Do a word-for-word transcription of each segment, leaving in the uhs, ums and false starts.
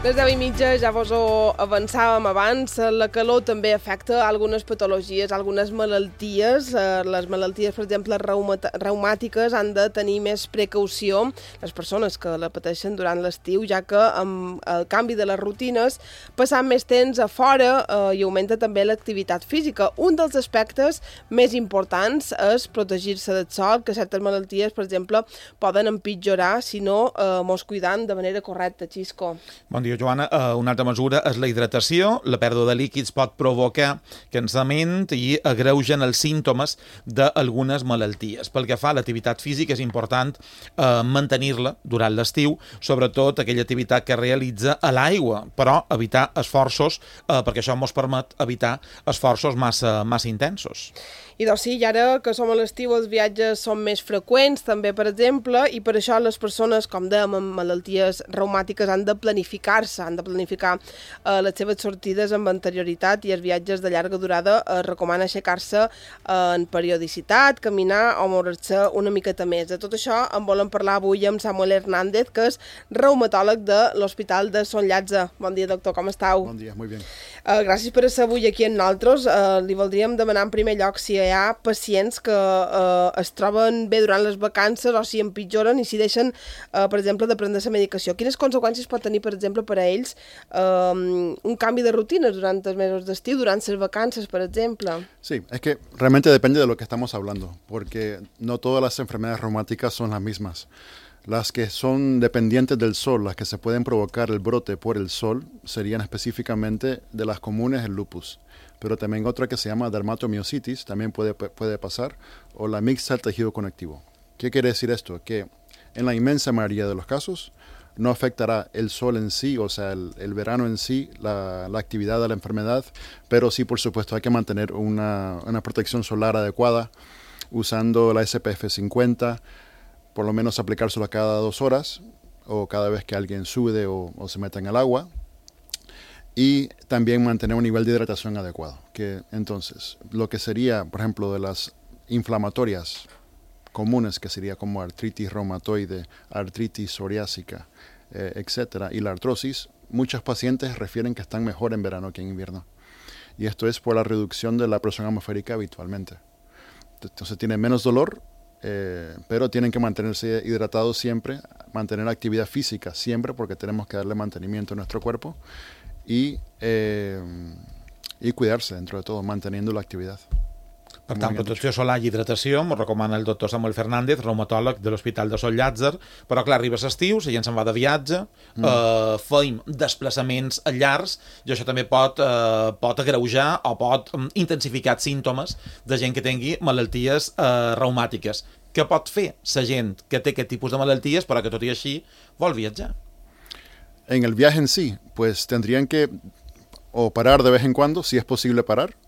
Les deu i mitja ja vos ho avançàvem abans, la calor també afecta algunes patologies, algunes malalties. Les malalties, per exemple, reumàtiques, han de tenir més precaució les persones que la pateixen durant l'estiu, ja que amb el canvi de les rutines, passant més temps a fora eh, i augmenta també l'activitat física. Un dels aspectes més importants és protegir-se del sol, que certes malalties, per exemple, poden empitjorar si no eh, mos cuidant de manera correcta. Xisco. Bon dia, Joana. Uh, una altra mesura és la hidratació. La pèrdua de líquids pot provocar cansament i agreugen els símptomes d'algunes malalties. Pel que fa a l'activitat física, és important uh, mantenir-la durant l'estiu, sobretot aquella activitat que realitza a l'aigua, però evitar esforços, uh, perquè això ens permet evitar esforços massa, massa intensos. I doncs sí, i ara que som a l'estiu els viatges són més freqüents també, per exemple, i per això les persones, com dèiem, amb malalties reumàtiques han de planificar-se, han de planificar eh, les seves sortides amb anterioritat, i els viatges de llarga durada es eh, recomana aixecar-se eh, en periodicitat, caminar o moure-se una miqueta més. De tot això en volem parlar avui amb Samuel Hernández, que és reumatòleg de l'Hospital de Son Llàtzer. Bon dia, doctor, com estàu? Bon dia, molt bé. Uh, gràcies per ser avui aquí amb nosaltres. Uh, li voldríem demanar en primer lloc si hi ha pacients que uh, es troben bé durant les vacances o si empitjoren i si deixen, uh, per exemple, de prendre la medicació. Quines conseqüències pot tenir, per exemple, per a ells uh, un canvi de rutines durant els mesos d'estiu, durant les vacances, per exemple? Sí, es que realmente depende de lo que estamos hablando, porque no todas las enfermedades reumáticas son las mismas. Las que son dependientes del sol, las que se pueden provocar el brote por el sol, serían específicamente de las comunes el lupus. Pero también otra que se llama dermatomiositis, también puede, puede pasar, o la mixta del tejido conectivo. ¿Qué quiere decir esto? Que en la inmensa mayoría de los casos no afectará el sol en sí, o sea, el, el verano en sí, la, la actividad de la enfermedad, pero sí, por supuesto, hay que mantener una, una protección solar adecuada, usando la S P F cincuenta, por lo menos aplicárselo cada dos horas o cada vez que alguien sude o, o se meta en el agua, y también mantener un nivel de hidratación adecuado. Que entonces, lo que sería, por ejemplo, de las inflamatorias comunes, que sería como artritis reumatoide, artritis psoriásica, eh, etcétera, y la artrosis, muchos pacientes refieren que están mejor en verano que en invierno. Y esto es por la reducción de la presión atmosférica habitualmente. Entonces tiene menos dolor, Eh, pero tienen que mantenerse hidratados siempre, mantener actividad física siempre, porque tenemos que darle mantenimiento a nuestro cuerpo y, eh, y cuidarse dentro de todo, manteniendo la actividad. Per tant, protecció solar i hidratació, m'ho recomana el doctor Samuel Fernández, reumatòleg de l'Hospital de Son Llàtzer, però clar, arriba l'estiu, la gent se'n va de viatge, mm. eh, feim desplaçaments llargs, i això també pot, eh, pot agreujar o pot um, intensificar símptomes de gent que tingui malalties eh, reumàtiques. Què pot fer la gent que té aquest tipus de malalties, però que tot i així vol viatjar? En el viaje en sí, pues tendrían que o parar de vez en cuando, si es posible parar.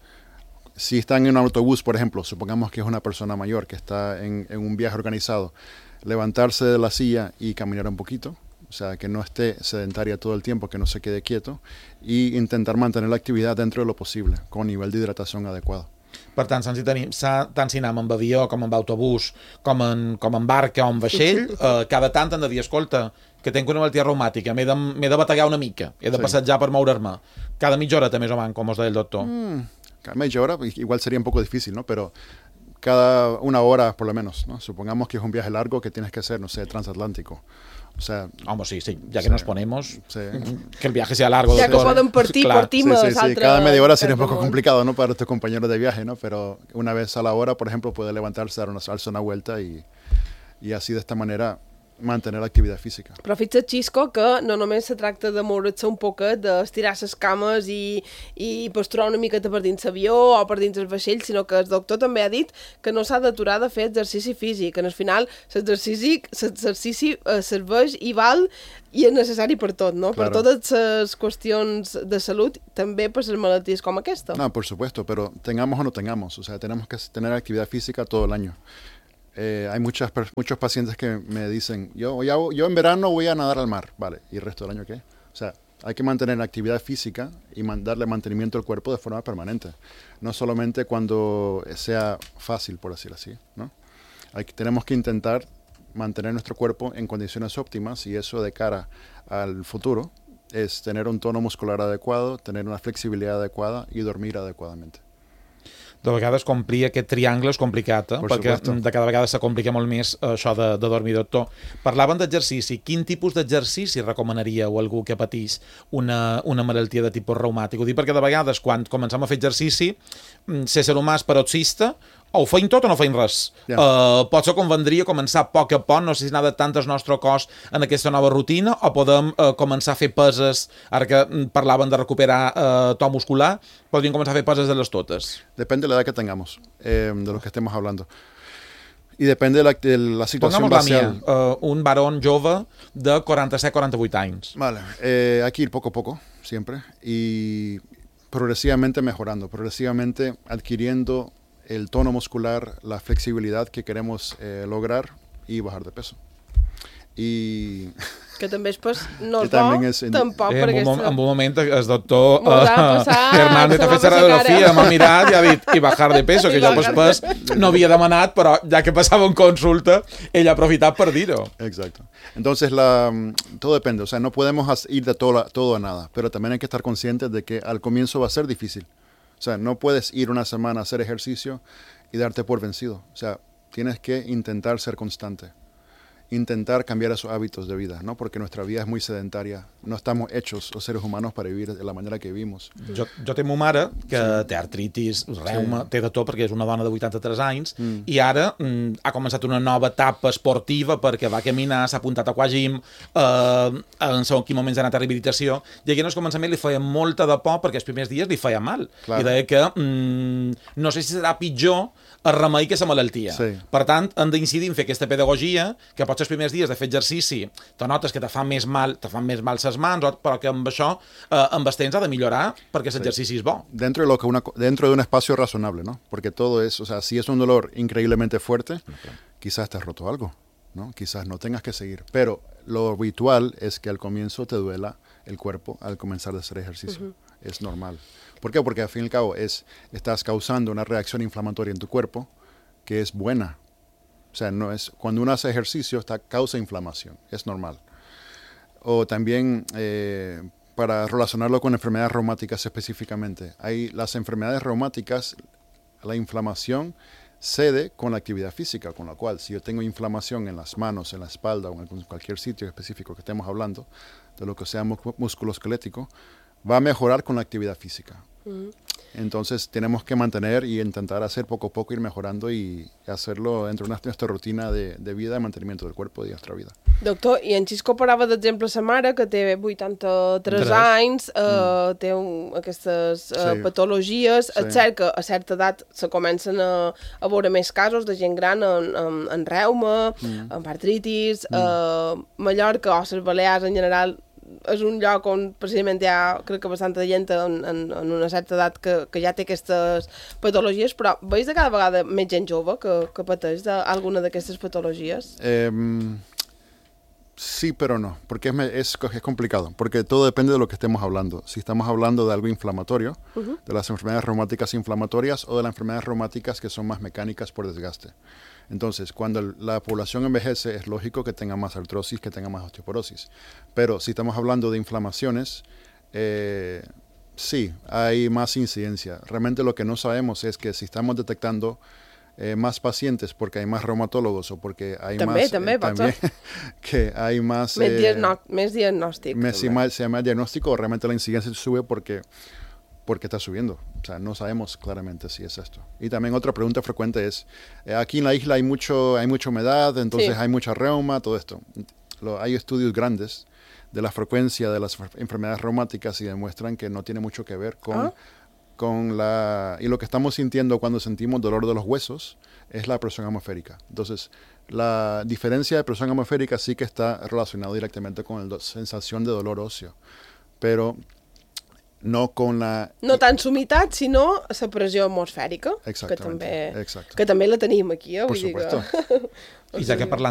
Si están en un autobús, por ejemplo, supongamos que es una persona mayor que está en, en un viaje organizado, levantarse de la silla y caminar un poquito, o sea, que no esté sedentaria todo el tiempo, que no se quede quieto, y intentar mantener la actividad dentro de lo posible, con nivel de hidratación adecuado. Per tant, tant si, tenim, tant si anem amb avió, com amb autobús, com en, com en barca o en vaixell, eh, cada tant han de dir, escolta, que tenc una malaltia reumàtica, m'he de, m'he de bategar una mica, he de sí. passejar per moure'm. Cada mitja hora també, més o menys, com us deia el doctor. Mm. Cada media hora, igual sería un poco difícil, ¿no? Pero cada una hora por lo menos, ¿no? Supongamos que es un viaje largo que tienes que hacer, no sé, transatlántico. O sea... Vamos, sí, sí, ya que sí, nos ponemos, sí. que el viaje sea largo. Ya que poden partir, claro. partimos. Sí, sí, sí. Cada media hora sería un poco complicado, ¿no? Para nuestros compañeros de viaje, ¿no? Pero una vez a la hora, por ejemplo, puede levantarse, dar una, darse una vuelta y, y así de esta manera mantener l'activitat física. Però fixa't, Xisco, que no només se tracta de moure's un poquet, d'estirar les cames i, i posturar una miqueta per dins l'avió o per dins el vaixell, sinó que el doctor també ha dit que no s'ha d'aturar de fer exercici físic, que al final l'exercici l'exercici eh, serveix i val i és necessari per tot, no? Claro. Per totes les qüestions de salut, també per les malalties com aquesta. No, por supuesto, pero tengamos o no tengamos, o sea, tenemos que tener actividad física todo el año. Eh, hay muchas, muchos pacientes que me dicen, yo, yo, yo en verano voy a nadar al mar, vale, ¿y el resto del año qué? O sea, hay que mantener la actividad física y man, darle mantenimiento al cuerpo de forma permanente, no solamente cuando sea fácil, por decir así, ¿no? Hay, tenemos que intentar mantener nuestro cuerpo en condiciones óptimas y eso de cara al futuro es tener un tono muscular adecuado, tener una flexibilidad adecuada y dormir adecuadamente. De vegades complir aquest triangle és complicat, eh? perquè supuesto. de cada vegada se complica molt més eh, això de, de dormir, doctor. Parlaven d'exercici. Quin tipus d'exercici recomanaríeu a algú que patís una, una malaltia de tipus reumàtic? Ho dic perquè de vegades, quan comencem a fer exercici, ser ser humà és paroxista, o ho feim tot o no feim res. Yeah. Uh, potser convendria començar a poc a poc, no sé si n'ha de tant el nostre cos en aquesta nova rutina, o podem uh, començar a fer peses, ara que parlaven de recuperar uh, to muscular, podríem començar a fer peses de les totes. Depende de la edad que tengamos, eh, de lo que estemos hablando. Y depende de la, de la situación baseal. Mía, uh, un varón jove de quaranta-set a quaranta-vuit anys. Vale, eh, hay que ir poco a poco, siempre, y progresivamente mejorando, progresivamente adquiriendo el tono muscular, la flexibilidad que queremos eh, lograr y bajar de peso. Y... Que també és pues, no és bo, és, tampoc. Eh, en, un, aquesta... en un moment el doctor uh, Hernández ha fet la radiografia, m'ha mirat i ha dit i bajar de peso, que jo després no havia demanat, però ja que passava en consulta, ell ha aprofitat per dir-ho. Exacto. Entonces, la, todo depende. O sea, no podemos ir de todo, todo a nada, pero también hay que estar conscientes de que al comienzo va a ser difícil. O sea, no puedes ir una semana a hacer ejercicio y darte por vencido. O sea, tienes que intentar ser constante. Intentar cambiar esos hábitos de vida, ¿no? Porque nuestra vida es muy sedentaria. No estamos hechos los seres humanos para vivir de la manera que vivimos. Jo, jo tinc ma mare, que sí. té artritis, reuma, sí. té de tot perquè és una dona de vuitanta-tres anys, mm. i ara mm, ha començat una nova etapa esportiva perquè va caminar, s'ha apuntat a aquagym, eh, en segon quin moments ha anat a rehabilitació, i aquí en el començament li feia molta de por perquè els primers dies li feia mal. Clar. I deia que mm, no sé si serà pitjor el remei que la malaltia. Sí. Per tant, hem d'incidir en fer aquesta pedagogia, que potser els primers dies de fer exercici te notes que te fan més mal, te fan més mal les mans, però que amb això, eh, amb els temps ha de millorar perquè l'exercici sí. és bo. Dentro de, lo que una, dentro de un espacio razonable, ¿no? Porque todo es, o sea, si es un dolor increíblemente fuerte, okay. quizás te has roto algo, ¿no? Quizás no tengas que seguir. Pero lo habitual es que al comienzo te duela el cuerpo al comenzar a hacer ejercicio. Uh-huh. Es normal. ¿Por qué? Porque al fin y al cabo es, estás causando una reacción inflamatoria en tu cuerpo que es buena. O sea, no es, cuando uno hace ejercicio, está, causa inflamación. Es normal. O también, eh, para relacionarlo con enfermedades reumáticas específicamente, hay las enfermedades reumáticas, la inflamación cede con la actividad física, con la cual si yo tengo inflamación en las manos, en la espalda o en cualquier sitio específico que estemos hablando, de lo que sea musculoesquelético, va a mejorar con la actividad física. Uh-huh. Entonces tenemos que mantener y intentar hacer poco a poco, ir mejorando y hacerlo dentro de nuestra rutina de, de vida, de mantenimiento del cuerpo y de nuestra vida. Doctor, i en Xisco parava d'exemple sa mare, que té vuitanta-tres Tres. anys, eh, mm. té un, aquestes eh, sí. patologies. Sí. És cert que a certa edat se comencen a, a veure més casos de gent gran en, en, en reuma, mm. en artritis, mm. eh, Mallorca o les Balears en general és un lloc on precisament hi ha, crec que bastanta gent en, en, en una certa edat que, que ja té aquestes patologies, però veus de cada vegada més gent jove que, que pateix d'alguna d'aquestes patologies? Eh, sí, pero no, porque es, es, es complicado, porque todo depende de lo que estemos hablando. Si estamos hablando de algo inflamatorio, uh-huh. de las enfermedades reumáticas inflamatorias o de las enfermedades reumáticas que son más mecánicas por desgaste. Entonces, cuando la población envejece, es lógico que tenga más artrosis, que tenga más osteoporosis. Pero si estamos hablando de inflamaciones, eh, sí, hay más incidencia. Realmente lo que no sabemos es que si estamos detectando eh, más pacientes porque hay más reumatólogos o porque hay també, más... També, eh, también, que hay más... Més, eh, diagno més diagnòstic. Més, si más, si hay más diagnóstico, realmente la incidencia sube porque... porque está subiendo. O sea, no sabemos claramente si es esto. Y también otra pregunta frecuente es, eh, aquí en la isla hay mucho hay mucha humedad, entonces sí. hay mucha reuma, todo esto. Lo, hay estudios grandes de la frecuencia de las enfermedades reumáticas y demuestran que no tiene mucho que ver con, ¿Ah? con la... Y lo que estamos sintiendo cuando sentimos dolor de los huesos es la presión atmosférica. Entonces, la diferencia de presión atmosférica sí que está relacionada directamente con la sensación de dolor óseo. Pero... no con la... No tant l'humitat, sinó la pressió atmosfèrica, que també, que també la tenim aquí. Eh? Por Vull supuesto. Dir que... I ja que parlant